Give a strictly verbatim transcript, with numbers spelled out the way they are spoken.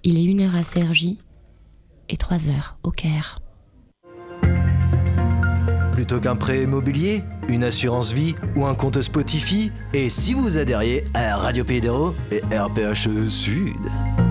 Il est une heure à Cergy et trois heures au Caire. Plutôt qu'un prêt immobilier, une assurance vie ou un compte Spotify, et si vous adhériez à Radio Pays d'Hérault et R P H Sud.